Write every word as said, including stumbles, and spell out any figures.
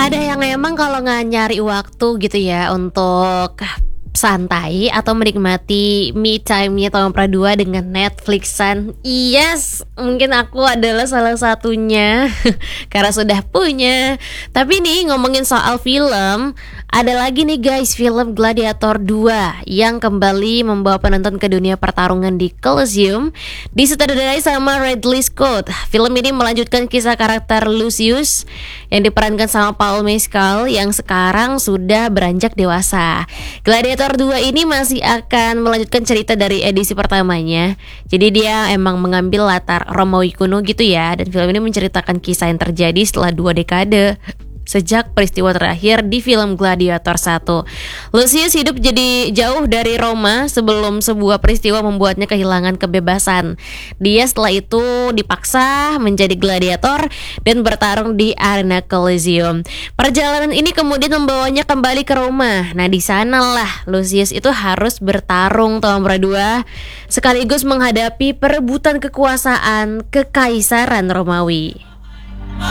Ada yang emang kalau nggak nyari waktu gitu ya untuk santai atau menikmati me time-nya Tom Pradua dengan Netflixan. Yes, mungkin aku adalah salah satunya karena sudah punya. Tapi nih ngomongin soal film, ada lagi nih guys, film Gladiator dua yang kembali membawa penonton ke dunia pertarungan di Colosseum, disutradarai sama Ridley Scott. Film ini melanjutkan kisah karakter Lucius yang diperankan sama Paul Mescal yang sekarang sudah beranjak dewasa. Gladiator dua ini masih akan melanjutkan cerita dari edisi pertamanya. Jadi dia emang mengambil latar Romawi kuno gitu ya. Dan film ini menceritakan kisah yang terjadi setelah dua dekade sejak peristiwa terakhir di film Gladiator satu. Lucius hidup jadi jauh dari Roma sebelum sebuah peristiwa membuatnya kehilangan kebebasan. Dia setelah itu dipaksa menjadi gladiator dan bertarung di arena Colosseum. Perjalanan ini kemudian membawanya kembali ke Roma. Nah, di sanalah Lucius itu harus bertarung Tom Pradua sekaligus menghadapi perebutan kekuasaan kekaisaran Romawi.